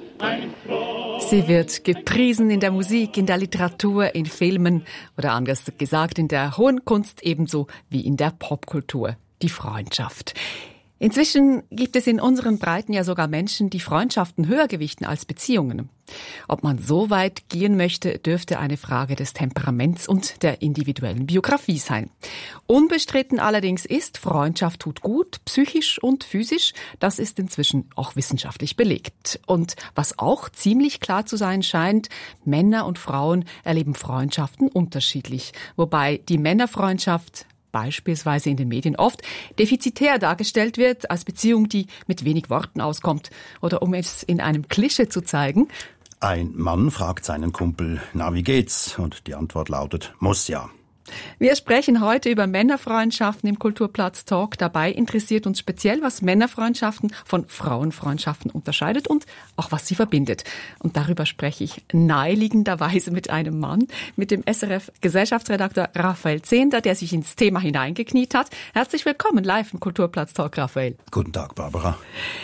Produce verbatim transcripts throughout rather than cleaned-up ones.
Sie wird gepriesen in der Musik, in der Literatur, in Filmen oder anders gesagt in der hohen Kunst ebenso wie in der Popkultur. Die Freundschaft. Inzwischen gibt es in unseren Breiten ja sogar Menschen, die Freundschaften höher gewichten als Beziehungen. Ob man so weit gehen möchte, dürfte eine Frage des Temperaments und der individuellen Biografie sein. Unbestritten allerdings ist, Freundschaft tut gut, psychisch und physisch. Das ist inzwischen auch wissenschaftlich belegt. Und was auch ziemlich klar zu sein scheint, Männer und Frauen erleben Freundschaften unterschiedlich. Wobei die Männerfreundschaft beispielsweise in den Medien oft defizitär dargestellt wird, als Beziehung, die mit wenig Worten auskommt. Oder um es in einem Klischee zu zeigen: Ein Mann fragt seinen Kumpel, na, wie geht's? Und die Antwort lautet, muss ja. Wir sprechen heute über Männerfreundschaften im Kulturplatz Talk. Dabei interessiert uns speziell, was Männerfreundschaften von Frauenfreundschaften unterscheidet und auch was sie verbindet. Und darüber spreche ich naheliegenderweise mit einem Mann, mit dem S R F-Gesellschaftsredakteur Raphael Zehnder, der sich ins Thema hineingekniet hat. Herzlich willkommen live im Kulturplatz Talk, Raphael. Guten Tag, Barbara.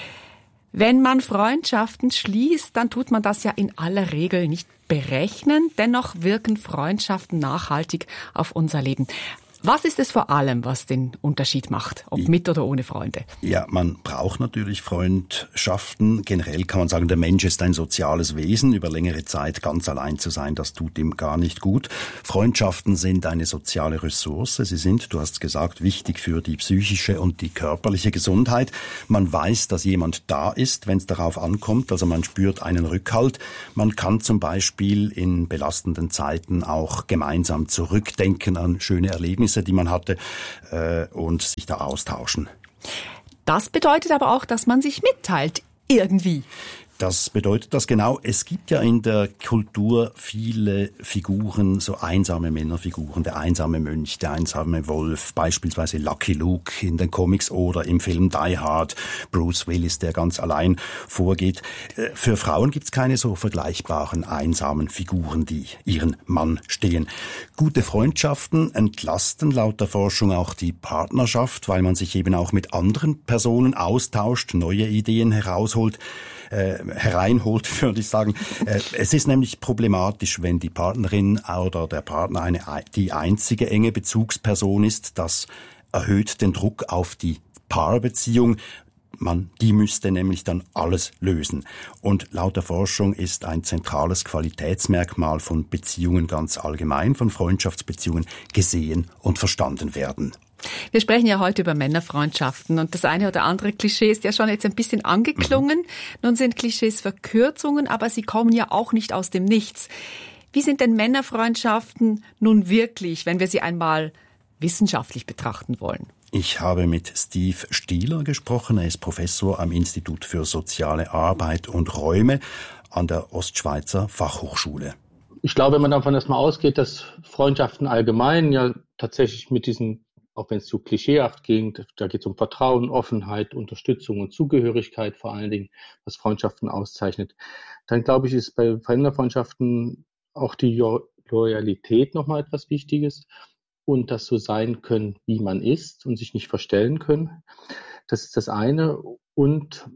Wenn man Freundschaften schließt, dann tut man das ja in aller Regel nicht berechnen. Dennoch wirken Freundschaften nachhaltig auf unser Leben. Was ist es vor allem, was den Unterschied macht, ob mit oder ohne Freunde? Ja, man braucht natürlich Freundschaften. Generell kann man sagen, der Mensch ist ein soziales Wesen. Über längere Zeit ganz allein zu sein, das tut ihm gar nicht gut. Freundschaften sind eine soziale Ressource. Sie sind, du hast gesagt, wichtig für die psychische und die körperliche Gesundheit. Man weiß, dass jemand da ist, wenn es darauf ankommt. Also man spürt einen Rückhalt. Man kann zum Beispiel in belastenden Zeiten auch gemeinsam zurückdenken an schöne Erlebnisse, die man hatte, äh, und sich da austauschen. Das bedeutet aber auch, dass man sich mitteilt, irgendwie. Das bedeutet das genau. Es gibt ja in der Kultur viele Figuren, so einsame Männerfiguren. Der einsame Mönch, der einsame Wolf, beispielsweise Lucky Luke in den Comics oder im Film Die Hard, Bruce Willis, der ganz allein vorgeht. Für Frauen gibt es keine so vergleichbaren einsamen Figuren, die ihren Mann stehen. Gute Freundschaften entlasten laut der Forschung auch die Partnerschaft, weil man sich eben auch mit anderen Personen austauscht, neue Ideen herausholt. Äh, hereinholt, würde ich sagen. Äh, es ist nämlich problematisch, wenn die Partnerin oder der Partner eine, die einzige enge Bezugsperson ist. Das erhöht den Druck auf die Paarbeziehung. Man, die müsste nämlich dann alles lösen. Und laut der Forschung ist ein zentrales Qualitätsmerkmal von Beziehungen ganz allgemein, von Freundschaftsbeziehungen, gesehen und verstanden werden. Wir sprechen ja heute über Männerfreundschaften und das eine oder andere Klischee ist ja schon jetzt ein bisschen angeklungen. Mhm. Nun sind Klischees Verkürzungen, aber sie kommen ja auch nicht aus dem Nichts. Wie sind denn Männerfreundschaften nun wirklich, wenn wir sie einmal wissenschaftlich betrachten wollen? Ich habe mit Steve Stieler gesprochen. Er ist Professor am Institut für soziale Arbeit und Räume an der Ostschweizer Fachhochschule. Ich glaube, wenn man davon erstmal ausgeht, dass Freundschaften allgemein ja tatsächlich mit diesen, auch wenn es zu klischeehaft ging, da geht es um Vertrauen, Offenheit, Unterstützung und Zugehörigkeit vor allen Dingen, was Freundschaften auszeichnet. Dann glaube ich, ist bei Freundschaften auch die Loyalität nochmal etwas Wichtiges und das so sein können, wie man ist und sich nicht verstellen können. Das ist das eine. Und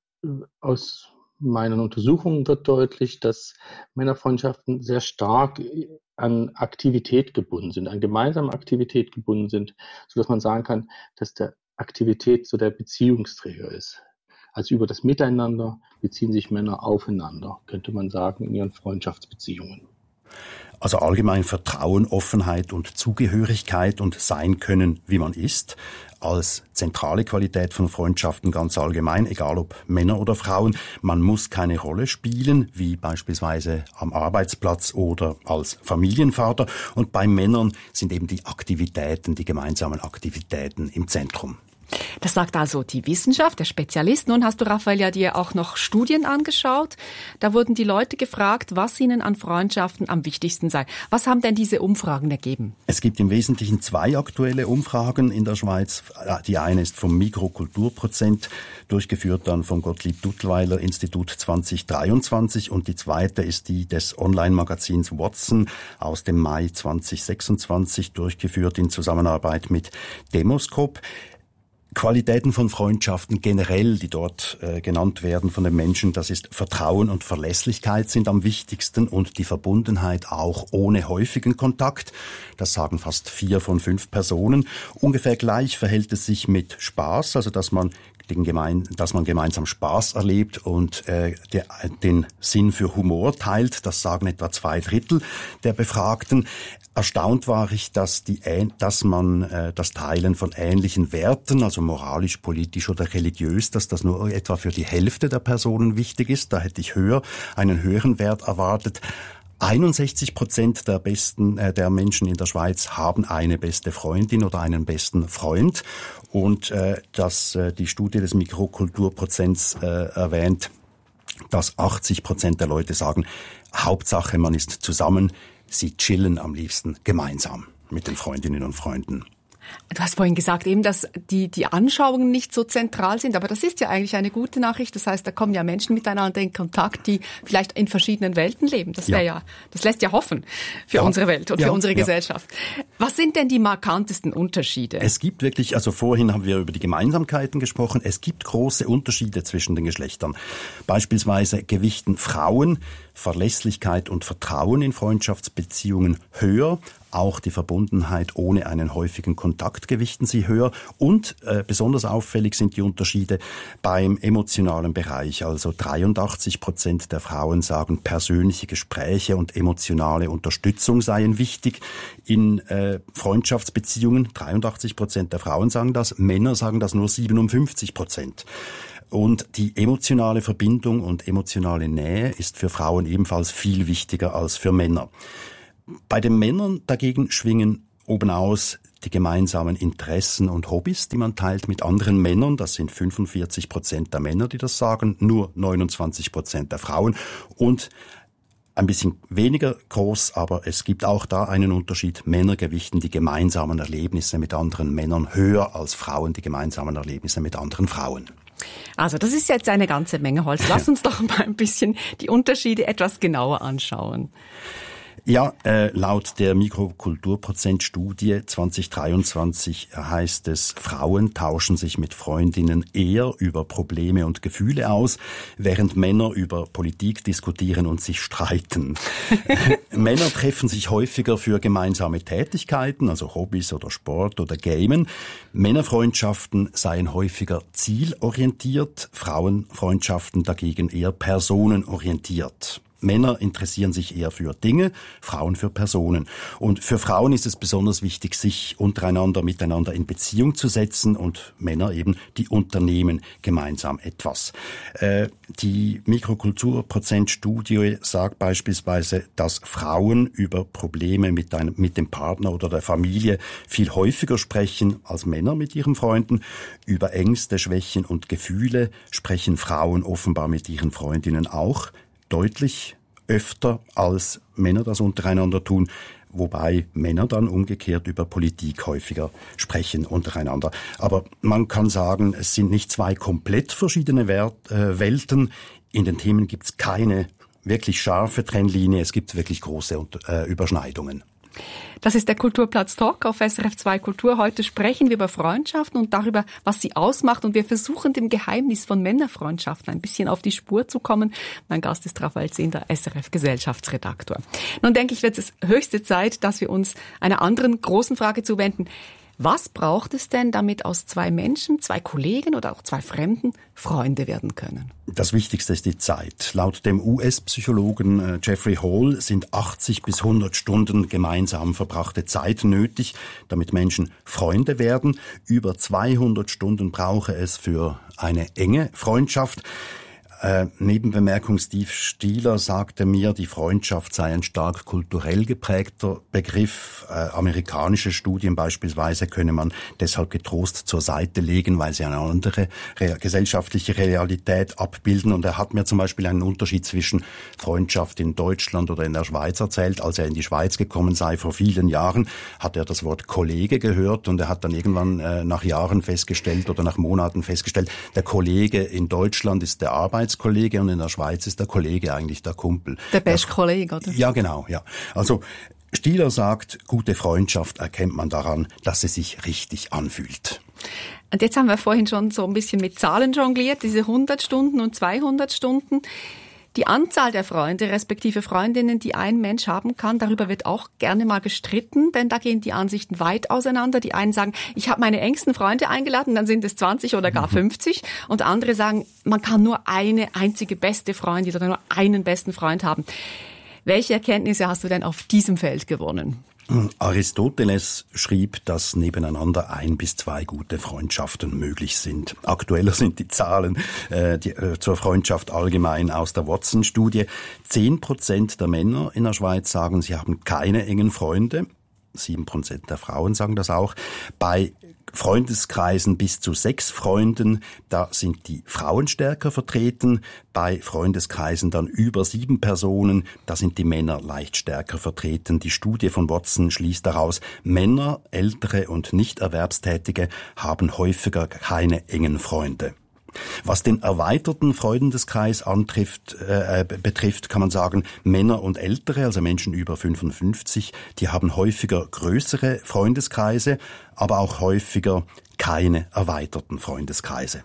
aus meinen Untersuchungen wird deutlich, dass Männerfreundschaften sehr stark an Aktivität gebunden sind, an gemeinsame Aktivität gebunden sind, sodass man sagen kann, dass der Aktivität so der Beziehungsträger ist. Also über das Miteinander beziehen sich Männer aufeinander, könnte man sagen, in ihren Freundschaftsbeziehungen. Also allgemein Vertrauen, Offenheit und Zugehörigkeit und sein können, wie man ist, als zentrale Qualität von Freundschaften ganz allgemein, egal ob Männer oder Frauen. Man muss keine Rolle spielen, wie beispielsweise am Arbeitsplatz oder als Familienvater. Und bei Männern sind eben die Aktivitäten, die gemeinsamen Aktivitäten im Zentrum. Das sagt also die Wissenschaft, der Spezialist. Nun hast du, Raphael, ja dir auch noch Studien angeschaut. Da wurden die Leute gefragt, was ihnen an Freundschaften am wichtigsten sei. Was haben denn diese Umfragen ergeben? Es gibt im Wesentlichen zwei aktuelle Umfragen in der Schweiz. Die eine ist vom Mikrokulturprozent, durchgeführt dann vom Gottlieb-Duttweiler-Institut zwanzig dreiundzwanzig. Und die zweite ist die des Online-Magazins Watson aus dem Mai zwanzig sechsundzwanzig, durchgeführt in Zusammenarbeit mit Demoscope. Qualitäten von Freundschaften generell, die dort äh, genannt werden von den Menschen, das ist Vertrauen und Verlässlichkeit sind am wichtigsten und die Verbundenheit auch ohne häufigen Kontakt. Das sagen fast vier von fünf Personen. Ungefähr gleich verhält es sich mit Spaß, also dass man den gemein, dass man gemeinsam Spaß erlebt und äh, der, den Sinn für Humor teilt. Das sagen etwa zwei Drittel der Befragten. Erstaunt war ich, dass die, dass man äh, das Teilen von ähnlichen Werten, also moralisch, politisch oder religiös, dass das nur etwa für die Hälfte der Personen wichtig ist. Da hätte ich höher einen höheren Wert erwartet. einundsechzig Prozent der besten äh, der Menschen in der Schweiz haben eine beste Freundin oder einen besten Freund. Und äh, dass äh, die Studie des Mikrokulturprozents äh, erwähnt, dass achtzig Prozent der Leute sagen, Hauptsache man ist zusammen. Sie chillen am liebsten gemeinsam mit den Freundinnen und Freunden. Du hast vorhin gesagt, eben, dass die, die Anschauungen nicht so zentral sind, aber das ist ja eigentlich eine gute Nachricht. Das heißt, da kommen ja Menschen miteinander in Kontakt, die vielleicht in verschiedenen Welten leben. Das wäre ja. ja, das lässt ja hoffen für ja. unsere Welt und ja. für unsere ja. Gesellschaft. Was sind denn die markantesten Unterschiede? Es gibt wirklich, also vorhin haben wir über die Gemeinsamkeiten gesprochen. Es gibt große Unterschiede zwischen den Geschlechtern. Beispielsweise gewichten Frauen Verlässlichkeit und Vertrauen in Freundschaftsbeziehungen höher. Auch die Verbundenheit ohne einen häufigen Kontakt gewichten sie höher. Und äh, besonders auffällig sind die Unterschiede beim emotionalen Bereich. Also dreiundachtzig Prozent der Frauen sagen, persönliche Gespräche und emotionale Unterstützung seien wichtig in äh, Freundschaftsbeziehungen. dreiundachtzig Prozent der Frauen sagen das. Männer sagen das nur siebenundfünfzig Prozent. Und die emotionale Verbindung und emotionale Nähe ist für Frauen ebenfalls viel wichtiger als für Männer. Bei den Männern dagegen schwingen obenaus die gemeinsamen Interessen und Hobbys, die man teilt mit anderen Männern. Das sind fünfundvierzig Prozent der Männer, die das sagen, nur neunundzwanzig Prozent der Frauen. Und ein bisschen weniger groß, aber es gibt auch da einen Unterschied. Männer gewichten die gemeinsamen Erlebnisse mit anderen Männern höher als Frauen die gemeinsamen Erlebnisse mit anderen Frauen. Also das ist jetzt eine ganze Menge Holz. Lass uns doch mal ein bisschen die Unterschiede etwas genauer anschauen. Ja, äh, laut der Mikrokulturprozentstudie zwanzig dreiundzwanzig heißt es, Frauen tauschen sich mit Freundinnen eher über Probleme und Gefühle aus, während Männer über Politik diskutieren und sich streiten. Männer treffen sich häufiger für gemeinsame Tätigkeiten, also Hobbys oder Sport oder Gamen. Männerfreundschaften seien häufiger zielorientiert, Frauenfreundschaften dagegen eher personenorientiert. Männer interessieren sich eher für Dinge, Frauen für Personen. Und für Frauen ist es besonders wichtig, sich untereinander, miteinander in Beziehung zu setzen und Männer eben, die unternehmen gemeinsam etwas. Äh, die Mikrokulturprozentstudie sagt beispielsweise, dass Frauen über Probleme mit, einem, mit dem Partner oder der Familie viel häufiger sprechen als Männer mit ihren Freunden. Über Ängste, Schwächen und Gefühle sprechen Frauen offenbar mit ihren Freundinnen auch deutlich öfter als Männer das untereinander tun, wobei Männer dann umgekehrt über Politik häufiger sprechen untereinander. Aber man kann sagen, es sind nicht zwei komplett verschiedene Wert, äh, Welten. In den Themen gibt es keine wirklich scharfe Trennlinie, es gibt wirklich große äh, Überschneidungen. Das ist der Kulturplatz Talk auf S R F zwei Kultur. Heute sprechen wir über Freundschaften und darüber, was sie ausmacht. Und wir versuchen, dem Geheimnis von Männerfreundschaften ein bisschen auf die Spur zu kommen. Mein Gast ist Raphael Zehnder, S R F-Gesellschaftsredaktor. Nun denke ich, wird es höchste Zeit, dass wir uns einer anderen großen Frage zuwenden. Was braucht es denn, damit aus zwei Menschen, zwei Kollegen oder auch zwei Fremden Freunde werden können? Das Wichtigste ist die Zeit. Laut dem U S-Psychologen Jeffrey Hall sind achtzig bis hundert Stunden gemeinsam verbrachte Zeit nötig, damit Menschen Freunde werden. Über zweihundert Stunden brauche es für eine enge Freundschaft. Äh, Nebenbemerkung, Steve Stieler sagte mir, die Freundschaft sei ein stark kulturell geprägter Begriff. Äh, amerikanische Studien beispielsweise könne man deshalb getrost zur Seite legen, weil sie eine andere re- gesellschaftliche Realität abbilden. Und er hat mir zum Beispiel einen Unterschied zwischen Freundschaft in Deutschland oder in der Schweiz erzählt. Als er in die Schweiz gekommen sei vor vielen Jahren, hat er das Wort Kollege gehört und er hat dann irgendwann äh, nach Jahren festgestellt oder nach Monaten festgestellt, der Kollege in Deutschland ist der Arbeitskollege und in der Schweiz ist der Kollege eigentlich der Kumpel. Der beste Kollege, oder? Ja, genau, ja. Also Stieler sagt, gute Freundschaft erkennt man daran, dass sie sich richtig anfühlt. Und jetzt haben wir vorhin schon so ein bisschen mit Zahlen jongliert, diese hundert Stunden und zweihundert Stunden. Die Anzahl der Freunde, respektive Freundinnen, die ein Mensch haben kann, darüber wird auch gerne mal gestritten, denn da gehen die Ansichten weit auseinander. Die einen sagen, ich habe meine engsten Freunde eingeladen, dann sind es zwanzig oder gar fünfzig. Und andere sagen, man kann nur eine einzige beste Freundin oder nur einen besten Freund haben. Welche Erkenntnisse hast du denn auf diesem Feld gewonnen? Aristoteles schrieb, dass nebeneinander ein bis zwei gute Freundschaften möglich sind. Aktueller sind die Zahlen äh, die, äh, zur Freundschaft allgemein aus der Watson-Studie. Zehn Prozent der Männer in der Schweiz sagen, sie haben keine engen Freunde. Sieben Prozent der Frauen sagen das auch. Bei Freundeskreisen bis zu sechs Freunden, da sind die Frauen stärker vertreten. Bei Freundeskreisen dann über sieben Personen, da sind die Männer leicht stärker vertreten. Die Studie von Watson schließt daraus, Männer, Ältere und Nichterwerbstätige haben häufiger keine engen Freunde. Was den erweiterten Freundeskreis antrifft, äh, betrifft, kann man sagen, Männer und Ältere, also Menschen über fünfundfünfzig, die haben häufiger größere Freundeskreise, aber auch häufiger keine erweiterten Freundeskreise.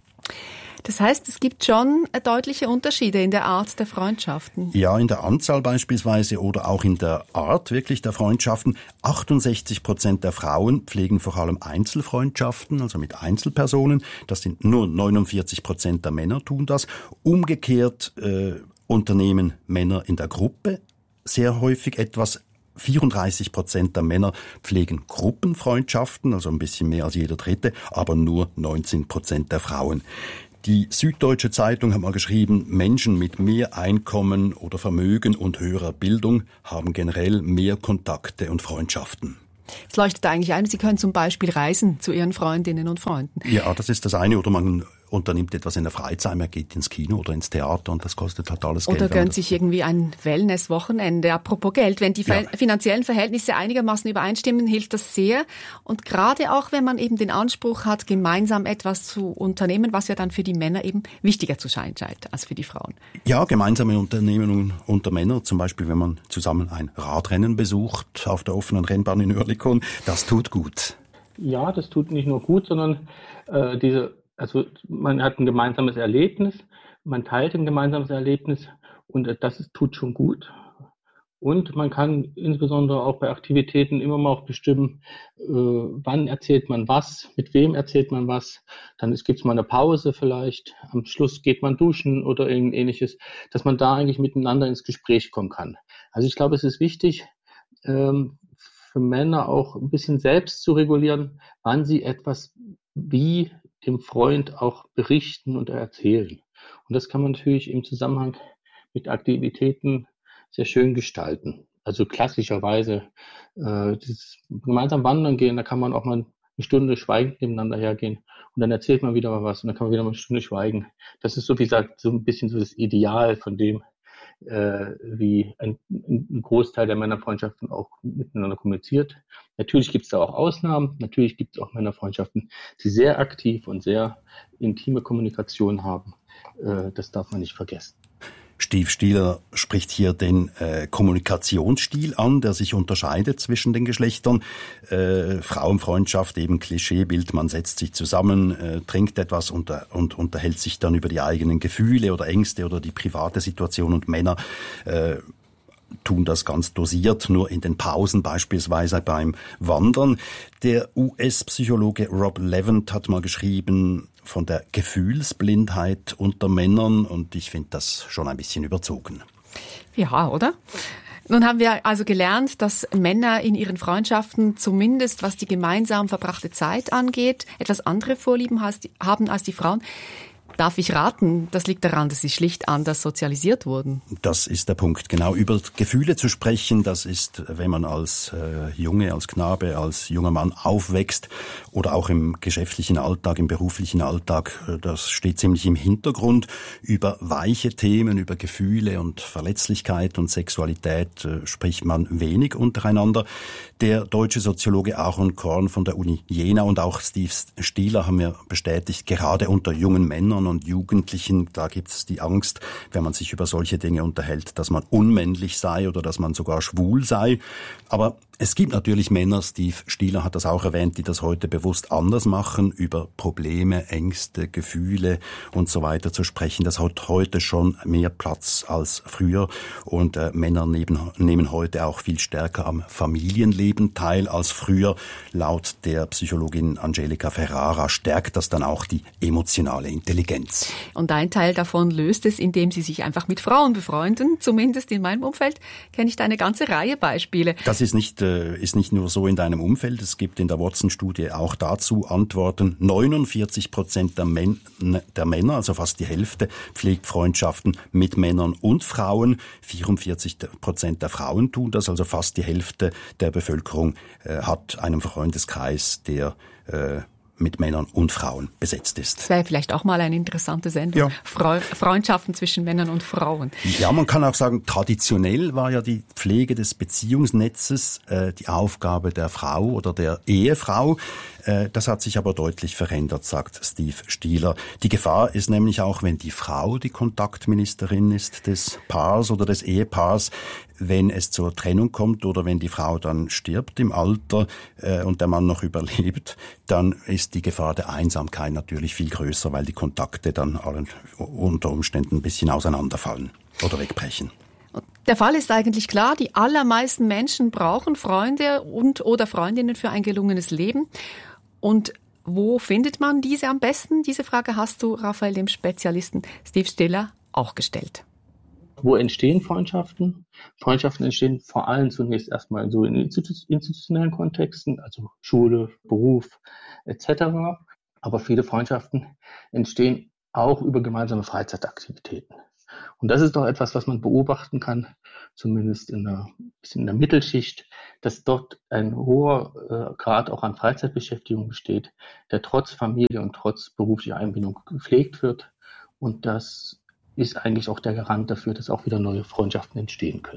Das heißt, es gibt schon deutliche Unterschiede in der Art der Freundschaften. Ja, in der Anzahl beispielsweise oder auch in der Art wirklich der Freundschaften. achtundsechzig Prozent der Frauen pflegen vor allem Einzelfreundschaften, also mit Einzelpersonen. Das sind nur neunundvierzig Prozent der Männer tun das. Umgekehrt äh, unternehmen Männer in der Gruppe sehr häufig etwas. vierunddreißig Prozent der Männer pflegen Gruppenfreundschaften, also ein bisschen mehr als jeder Dritte, aber nur neunzehn Prozent der Frauen. Die Süddeutsche Zeitung hat mal geschrieben, Menschen mit mehr Einkommen oder Vermögen und höherer Bildung haben generell mehr Kontakte und Freundschaften. Es leuchtet eigentlich ein, Sie können zum Beispiel reisen zu Ihren Freundinnen und Freunden. Ja, das ist das eine. Oder man unternimmt etwas in der Freizeit, man geht ins Kino oder ins Theater und das kostet halt alles Geld. Oder gönnt sich irgendwie ein Wellness-Wochenende. Apropos Geld, wenn die ja. finanziellen Verhältnisse einigermaßen übereinstimmen, hilft das sehr. Und gerade auch, wenn man eben den Anspruch hat, gemeinsam etwas zu unternehmen, was ja dann für die Männer eben wichtiger zu sein scheint als für die Frauen. Ja, gemeinsame Unternehmungen unter Männern, zum Beispiel wenn man zusammen ein Radrennen besucht auf der offenen Rennbahn in Oerlikon, das tut gut. Ja, das tut nicht nur gut, sondern äh, diese Also man hat ein gemeinsames Erlebnis, man teilt ein gemeinsames Erlebnis und das ist, tut schon gut. Und man kann insbesondere auch bei Aktivitäten immer mal auch bestimmen, äh, wann erzählt man was, mit wem erzählt man was. Dann gibt es mal eine Pause vielleicht, am Schluss geht man duschen oder irgend ähnliches, dass man da eigentlich miteinander ins Gespräch kommen kann. Also ich glaube, es ist wichtig, ähm, für Männer auch ein bisschen selbst zu regulieren, wann sie etwas wie dem Freund auch berichten und erzählen. Und das kann man natürlich im Zusammenhang mit Aktivitäten sehr schön gestalten. Also klassischerweise äh, dieses gemeinsam wandern gehen, da kann man auch mal eine Stunde schweigend nebeneinander hergehen und dann erzählt man wieder mal was und dann kann man wieder mal eine Stunde schweigen. Das ist so, wie gesagt, so ein bisschen so das Ideal von dem, äh, wie ein, ein Großteil der Männerfreundschaften auch miteinander kommuniziert. Natürlich gibt es da auch Ausnahmen, natürlich gibt es auch Männerfreundschaften, die sehr aktiv und sehr intime Kommunikation haben. Äh, das darf man nicht vergessen. Steve Stieler spricht hier den äh, Kommunikationsstil an, der sich unterscheidet zwischen den Geschlechtern. Äh, Frauenfreundschaft, eben Klischeebild, man setzt sich zusammen, äh, trinkt etwas und, und unterhält sich dann über die eigenen Gefühle oder Ängste oder die private Situation. Und Männer äh, tun das ganz dosiert, nur in den Pausen beispielsweise beim Wandern. Der U S-Psychologe Rob Levant hat mal geschrieben von der Gefühlsblindheit unter Männern und ich finde das schon ein bisschen überzogen. Ja, oder? Nun haben wir also gelernt, dass Männer in ihren Freundschaften zumindest, was die gemeinsam verbrachte Zeit angeht, etwas andere Vorlieben haben als die Frauen. Darf ich raten, das liegt daran, dass sie schlicht anders sozialisiert wurden. Das ist der Punkt, genau. Über Gefühle zu sprechen, das ist, wenn man als äh, Junge, als Knabe, als junger Mann aufwächst oder auch im geschäftlichen Alltag, im beruflichen Alltag, äh, das steht ziemlich im Hintergrund. Über weiche Themen, über Gefühle und Verletzlichkeit und Sexualität äh, spricht man wenig untereinander. Der deutsche Soziologe Aaron Korn von der Uni Jena und auch Steve Stieler haben mir bestätigt, gerade unter jungen Männern Kindern und Jugendlichen, da gibt es die Angst, wenn man sich über solche Dinge unterhält, dass man unmännlich sei oder dass man sogar schwul sei. Aber es gibt natürlich Männer, Steve Stieler hat das auch erwähnt, die das heute bewusst anders machen, über Probleme, Ängste, Gefühle und so weiter zu sprechen. Das hat heute schon mehr Platz als früher und äh, Männer nehmen, nehmen heute auch viel stärker am Familienleben teil als früher. Laut der Psychologin Angelika Ferrara stärkt das dann auch die emotionale Intelligenz. Und ein Teil davon löst es, indem sie sich einfach mit Frauen befreunden. Zumindest in meinem Umfeld kenne ich da eine ganze Reihe Beispiele. Das ist nicht ist nicht nur so in deinem Umfeld. Es gibt in der Watson-Studie auch dazu Antworten. neunundvierzig Prozent der, Män- der Männer, also fast die Hälfte, pflegt Freundschaften mit Männern und Frauen. vierundvierzig Prozent der Frauen tun das, also fast die Hälfte der Bevölkerung äh, hat einen Freundeskreis, der äh, mit Männern und Frauen besetzt ist. Das wäre vielleicht auch mal eine interessante Sendung. Ja. Fre- Freundschaften zwischen Männern und Frauen. Ja, man kann auch sagen, traditionell war ja die Pflege des Beziehungsnetzes äh, die Aufgabe der Frau oder der Ehefrau. Äh, das hat sich aber deutlich verändert, sagt Steve Stieler. Die Gefahr ist nämlich auch, wenn die Frau die Kontaktministerin ist des Paars oder des Ehepaars, wenn es zur Trennung kommt oder wenn die Frau dann stirbt im Alter äh, und der Mann noch überlebt, dann ist die Gefahr der Einsamkeit natürlich viel größer, weil die Kontakte dann allen, unter Umständen ein bisschen auseinanderfallen oder wegbrechen. Der Fall ist eigentlich klar, die allermeisten Menschen brauchen Freunde und oder Freundinnen für ein gelungenes Leben. Und wo findet man diese am besten? Diese Frage hast du, Raphael, dem Spezialisten Steve Stieler, auch gestellt. Wo entstehen Freundschaften? Freundschaften entstehen vor allem zunächst erstmal so in institutionellen Kontexten, also Schule, Beruf et cetera. Aber viele Freundschaften entstehen auch über gemeinsame Freizeitaktivitäten. Und das ist doch etwas, was man beobachten kann, zumindest in der, in der Mittelschicht, dass dort ein hoher äh, Grad auch an Freizeitbeschäftigung besteht, der trotz Familie und trotz beruflicher Einbindung gepflegt wird. Und das ist eigentlich auch der Garant dafür, dass auch wieder neue Freundschaften entstehen können.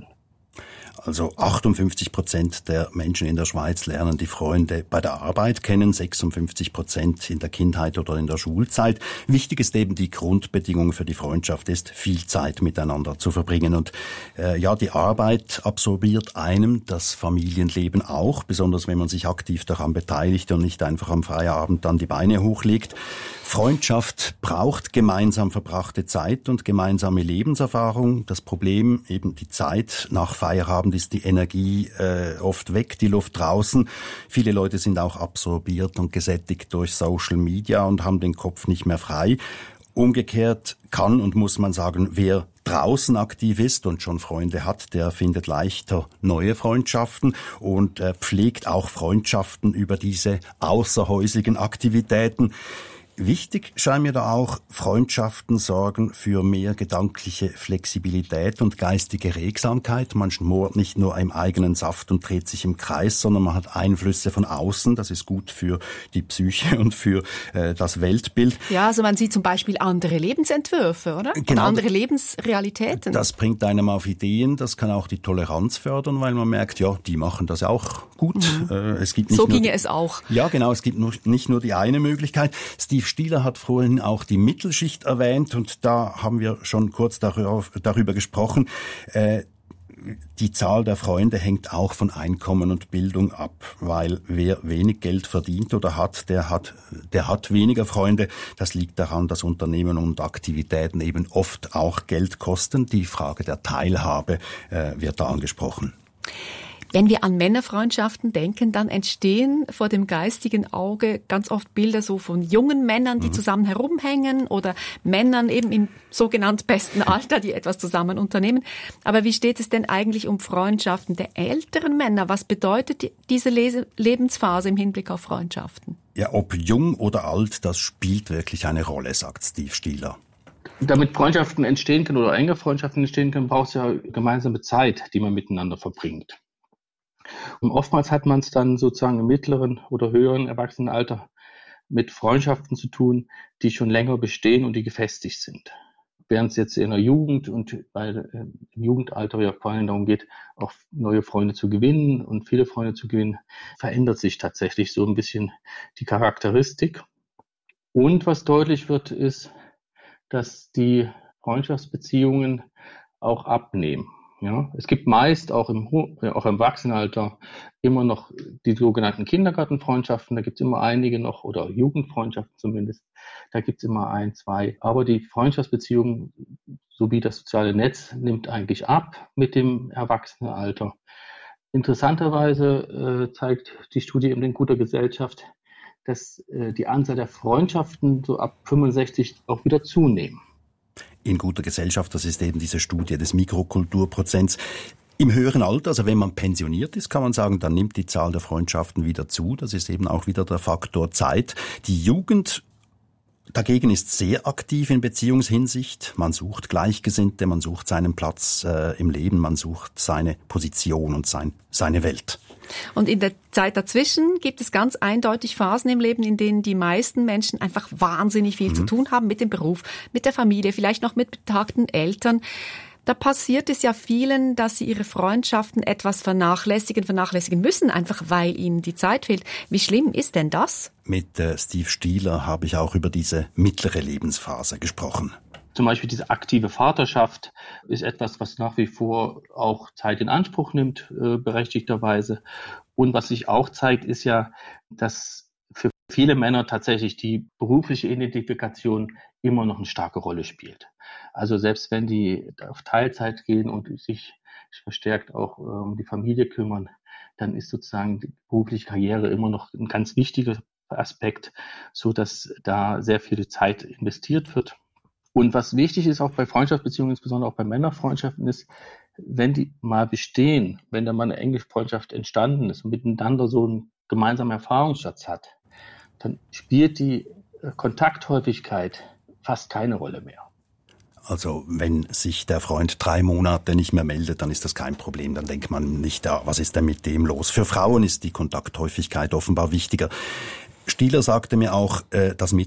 Also achtundfünfzig Prozent der Menschen in der Schweiz lernen die Freunde bei der Arbeit kennen, sechsundfünfzig Prozent in der Kindheit oder in der Schulzeit. Wichtig ist eben, die Grundbedingung für die Freundschaft ist, viel Zeit miteinander zu verbringen. Und äh, ja, die Arbeit absorbiert einem das Familienleben auch, besonders wenn man sich aktiv daran beteiligt und nicht einfach am Feierabend dann die Beine hochlegt. Freundschaft braucht gemeinsam verbrachte Zeit und gemeinsame Lebenserfahrung. Das Problem, eben die Zeit nach Feierabend, ist die Energie äh, oft weg, die Luft draußen. Viele Leute sind auch absorbiert und gesättigt durch Social Media und haben den Kopf nicht mehr frei. Umgekehrt kann und muss man sagen, wer draußen aktiv ist und schon Freunde hat, der findet leichter neue Freundschaften und äh, pflegt auch Freundschaften über diese außerhäusigen Aktivitäten. Wichtig scheint mir da auch, Freundschaften sorgen für mehr gedankliche Flexibilität und geistige Regsamkeit. Man schmort nicht nur im eigenen Saft und dreht sich im Kreis, sondern man hat Einflüsse von außen. Das ist gut für die Psyche und für äh, das Weltbild. Ja, also man sieht zum Beispiel andere Lebensentwürfe, oder? Genau. Oder andere Lebensrealitäten. Das bringt einem auf Ideen. Das kann auch die Toleranz fördern, weil man merkt, ja, die machen das auch gut. Mhm. Äh, es gibt nicht so nur ginge es auch. Ja, genau. Es gibt nur, nicht nur die eine Möglichkeit. Steve Stieler hat vorhin auch die Mittelschicht erwähnt und da haben wir schon kurz darüber, darüber gesprochen. Äh, die Zahl der Freunde hängt auch von Einkommen und Bildung ab, weil wer wenig Geld verdient oder hat, der hat, der hat weniger Freunde. Das liegt daran, dass Unternehmen und Aktivitäten eben oft auch Geld kosten. Die Frage der Teilhabe äh, wird da angesprochen. Wenn wir an Männerfreundschaften denken, dann entstehen vor dem geistigen Auge ganz oft Bilder so von jungen Männern, die mhm. zusammen herumhängen oder Männern eben im sogenannten besten Alter, die etwas zusammen unternehmen. Aber wie steht es denn eigentlich um Freundschaften der älteren Männer? Was bedeutet diese Lebensphase im Hinblick auf Freundschaften? Ja, ob jung oder alt, das spielt wirklich eine Rolle, sagt Steve Stieler. Damit Freundschaften entstehen können oder enge Freundschaften entstehen können, braucht es ja gemeinsame Zeit, die man miteinander verbringt. Und oftmals hat man es dann sozusagen im mittleren oder höheren Erwachsenenalter mit Freundschaften zu tun, die schon länger bestehen und die gefestigt sind. Während es jetzt in der Jugend und bei, äh, im Jugendalter ja vor allem darum geht, auch neue Freunde zu gewinnen und viele Freunde zu gewinnen, verändert sich tatsächlich so ein bisschen die Charakteristik. Und was deutlich wird, ist, dass die Freundschaftsbeziehungen auch abnehmen. Ja, es gibt meist auch im, auch im Erwachsenenalter immer noch die sogenannten Kindergartenfreundschaften, da gibt es immer einige noch, oder Jugendfreundschaften zumindest, da gibt es immer ein, zwei. Aber die Freundschaftsbeziehungen sowie das soziale Netz nimmt eigentlich ab mit dem Erwachsenenalter. Interessanterweise äh, zeigt die Studie in guter Gesellschaft, dass äh, die Anzahl der Freundschaften so ab fünfundsechzig auch wieder zunehmen. In guter Gesellschaft, das ist eben diese Studie des Mikrokulturprozents. Im höheren Alter, also wenn man pensioniert ist, kann man sagen, dann nimmt die Zahl der Freundschaften wieder zu. Das ist eben auch wieder der Faktor Zeit. Die Jugend dagegen ist sehr aktiv in Beziehungshinsicht. Man sucht Gleichgesinnte, man sucht seinen Platz äh, im Leben, man sucht seine Position und sein, seine Welt. Und in der Zeit dazwischen gibt es ganz eindeutig Phasen im Leben, in denen die meisten Menschen einfach wahnsinnig viel mhm. zu tun haben mit dem Beruf, mit der Familie, vielleicht noch mit betagten Eltern. Da passiert es ja vielen, dass sie ihre Freundschaften etwas vernachlässigen, vernachlässigen müssen, einfach weil ihnen die Zeit fehlt. Wie schlimm ist denn das? Mit äh, Steve Stieler habe ich auch über diese mittlere Lebensphase gesprochen. Zum Beispiel diese aktive Vaterschaft ist etwas, was nach wie vor auch Zeit in Anspruch nimmt, äh, berechtigterweise. Und was sich auch zeigt, ist ja, dass für viele Männer tatsächlich die berufliche Identifikation immer noch eine starke Rolle spielt. Also selbst wenn die auf Teilzeit gehen und sich verstärkt auch um die Familie kümmern, dann ist sozusagen die berufliche Karriere immer noch ein ganz wichtiger Aspekt, so dass da sehr viel Zeit investiert wird. Und was wichtig ist auch bei Freundschaftsbeziehungen, insbesondere auch bei Männerfreundschaften, ist, wenn die mal bestehen, wenn da mal eine enge Freundschaft entstanden ist und miteinander so einen gemeinsamen Erfahrungsschatz hat, dann spielt die Kontakthäufigkeit fast keine Rolle mehr. Also wenn sich der Freund drei Monate nicht mehr meldet, dann ist das kein Problem. Dann denkt man nicht, ah, was ist denn mit dem los? Für Frauen ist die Kontakthäufigkeit offenbar wichtiger. Stieler sagte mir auch, das